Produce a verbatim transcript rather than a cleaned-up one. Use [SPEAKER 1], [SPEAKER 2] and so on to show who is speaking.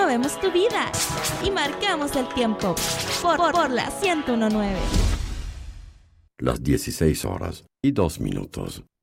[SPEAKER 1] movemos tu vida y marcamos el tiempo por, por, por la ciento uno punto nueve.
[SPEAKER 2] Las dieciséis horas y dos minutos.